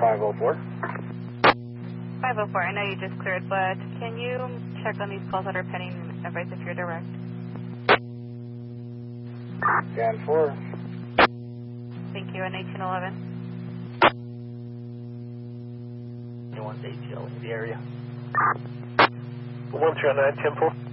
504. 504, I know you just cleared, but can you check on these calls that are pending and advise if you're direct? Scan 4. Thank you, and 1811. You want ATL in the area? 1309, 10-4.